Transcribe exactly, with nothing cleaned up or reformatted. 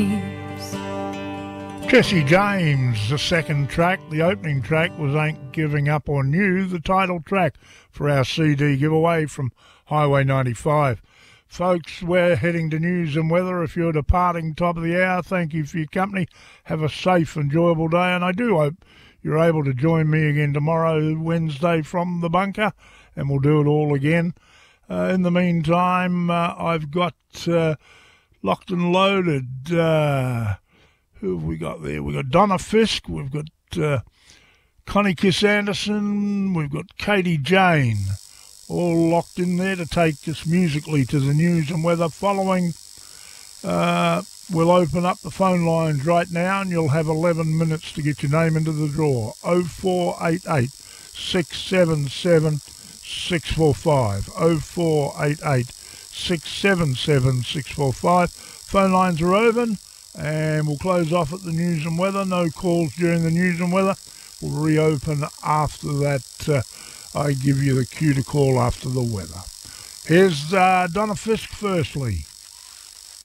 Jesse James, the second track. The opening track was Ain't Giving Up On You, the title track for our C D giveaway from Highway ninety-five. Folks, we're heading to news and weather. If you're departing top of the hour, thank you for your company. Have a safe, enjoyable day, and I do hope you're able to join me again tomorrow, Wednesday, from the bunker, and we'll do it all again. Uh, in the meantime, uh, I've got uh, Locked and Loaded. Uh, who have we got there? We've got Donna Fisk, we've got uh, Connie Kiss Anderson, we've got Katie Jane, all locked in there to take us musically to the news and weather. Following, uh, we'll open up the phone lines right now, and you'll have eleven minutes to get your name into the draw. oh four eight eight, six seven seven, six four five. oh four eight eight, six seven seven, six four five. Phone lines are open, and we'll close off at the news and weather. No calls during the news and weather. We'll reopen after that. Uh, I give you the cue to call after the weather. Here's uh, Donna Fisk firstly.